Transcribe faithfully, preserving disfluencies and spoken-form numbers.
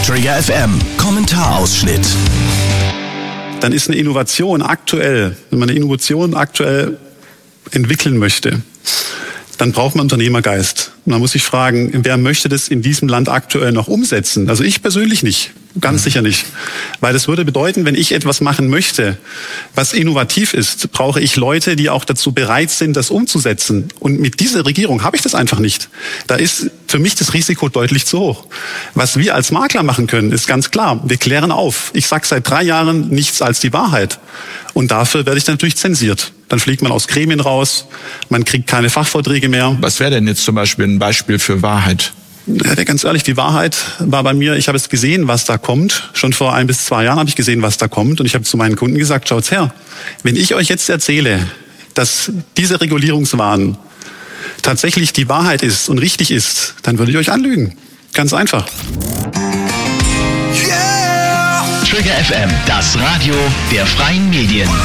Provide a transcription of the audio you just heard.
Trigger F M, Kommentarausschnitt. Dann ist eine Innovation aktuell, wenn man eine Innovation aktuell entwickeln möchte, dann braucht man Unternehmergeist. Und man muss sich fragen, wer möchte das in diesem Land aktuell noch umsetzen? Also ich persönlich nicht, ganz sicher nicht. Weil das würde bedeuten, wenn ich etwas machen möchte, was innovativ ist, brauche ich Leute, die auch dazu bereit sind, das umzusetzen. Und mit dieser Regierung habe ich das einfach nicht. Da ist für mich das Risiko deutlich zu hoch. Was wir als Makler machen können, ist ganz klar, wir klären auf. Ich sage seit drei Jahren nichts als die Wahrheit. Und dafür werde ich dann natürlich zensiert. Dann fliegt man aus Gremien raus, man kriegt keine Fachvorträge mehr. Was wäre denn jetzt zum Beispiel ein Beispiel für Wahrheit? Ja, ganz ehrlich, die Wahrheit war bei mir, ich habe es gesehen, was da kommt. Schon vor ein bis zwei Jahren habe ich gesehen, was da kommt. Und ich habe zu meinen Kunden gesagt, schaut's her, wenn ich euch jetzt erzähle, dass diese Regulierungswahn tatsächlich die Wahrheit ist und richtig ist, dann würde ich euch anlügen. Ganz einfach. Yeah! Trigger F M, das Radio der freien Medien.